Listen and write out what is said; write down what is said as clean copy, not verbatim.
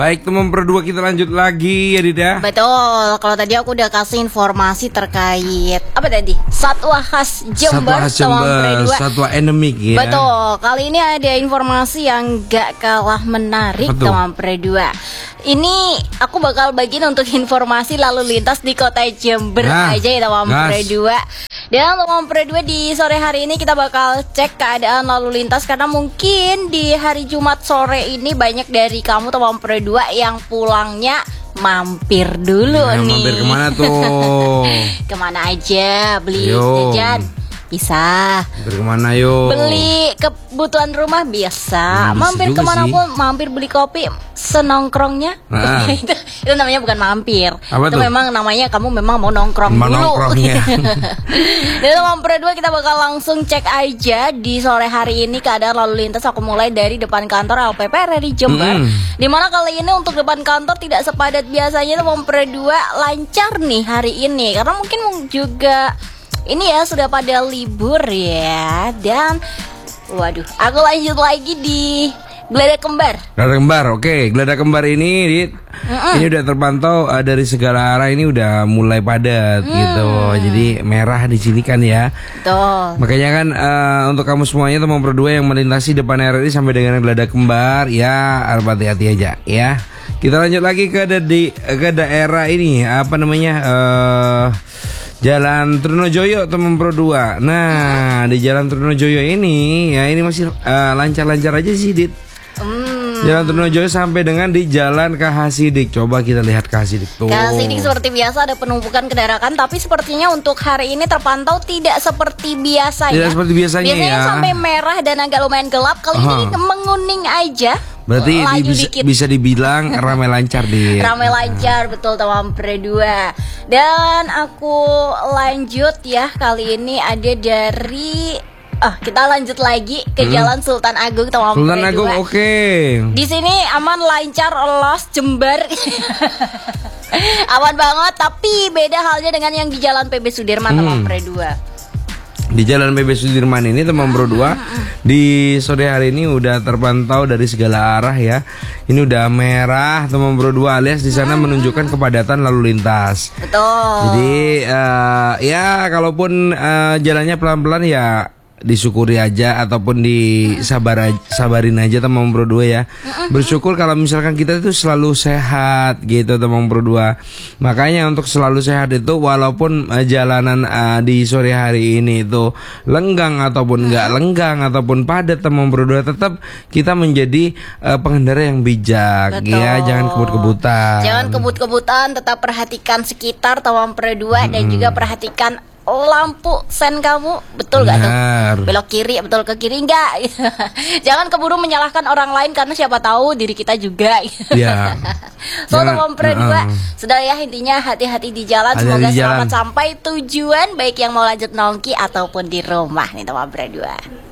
Baik teman berdua, kita lanjut lagi ya Dida. Betul, kalau tadi aku udah kasih informasi terkait apa tadi? Satwa khas Jember, satwa endemik ya. Betul, kali ini ada informasi yang gak kalah menarik teman berdua. Ini aku bakal bagiin untuk informasi lalu lintas di kota Jember aja ya teman berdua. Dan teman berdua, di sore hari ini kita bakal cek keadaan lalu lintas karena mungkin di hari Jumat sore ini banyak dari kamu teman berdua yang pulangnya mampir dulu nih. Mampir kemana tuh? Kemana aja beli jajan? Bisa. Mampir kemana yuk? Beli kebutuhan rumah biasa. Mampir kemana pun, mampir beli kopi senongkrongnya. Itu namanya bukan mampir. Apa itu tuh? Memang namanya kamu memang mau nongkrong dulu. Dan teman berdua, kita bakal langsung cek aja di sore hari ini keadaan lalu lintas. Aku mulai dari depan kantor LPP RRI Jember. Dimana kali ini untuk depan kantor tidak sepadat biasanya teman berdua, lancar nih hari ini. Karena mungkin juga ini ya sudah pada libur ya. Dan waduh, aku lanjut lagi di Geladak Kembar. Geladak Kembar, oke. Geladak Kembar ini ini udah terpantau dari segala arah, ini udah mulai padat gitu. Jadi merah di sini kan ya. Betul. Makanya kan untuk kamu semuanya teman berdua yang melintasi depan RRI sampai dengan Geladak Kembar ya, hati-hati aja ya. Kita lanjut lagi ke daerah ini, apa namanya, Jalan Trunojoyo teman berdua. Nah, di Jalan Trunojoyo ini ya, ini masih lancar-lancar aja sih, Dit. Jalan Trunojoyo sampai dengan di Jalan Kahasidik. Coba kita lihat Kahasidik tuh. Kahasidik seperti biasa ada penumpukan kendaraan, tapi sepertinya untuk hari ini terpantau tidak seperti biasanya. Tidak seperti biasanya ya. Sampai merah dan agak lumayan gelap. Kali ini menguning aja. Berarti bisa dibilang ramai lancar di. Ramai lancar, betul teman berdua. Dan aku lanjut ya, kali ini ada dari kita lanjut lagi ke Jalan Sultan Agung teman berdua. Sultan Agung, oke. Di sini aman, lancar, los, Jember. Aman banget, tapi beda halnya dengan yang di Jalan PB Sudirman teman berdua. Di Jalan PB Sudirman ini teman berdua, di sore hari ini udah terpantau dari segala arah ya. Ini udah merah teman berdua, alias di sana menunjukkan kepadatan lalu lintas. Betul. Jadi ya kalaupun jalannya pelan-pelan ya disyukuri aja, ataupun sabarin aja teman berdua ya. Bersyukur kalau misalkan kita itu selalu sehat gitu teman berdua. Makanya untuk selalu sehat itu, walaupun jalanan di sore hari ini itu lenggang ataupun enggak lenggang ataupun padat teman berdua, tetap kita menjadi pengendara yang bijak. Betul. Ya, jangan kebut-kebutan. Jangan kebut-kebutan, tetap perhatikan sekitar teman berdua dan juga perhatikan lampu sen kamu, betul gak tuh? Belok kiri, betul ke kiri enggak? Jangan keburu menyalahkan orang lain, karena siapa tahu diri kita juga. Ya. So teman berdua, sudah ya, intinya hati-hati di jalan. Semoga selamat sampai tujuan, baik yang mau lanjut nongki ataupun di rumah nih teman berdua.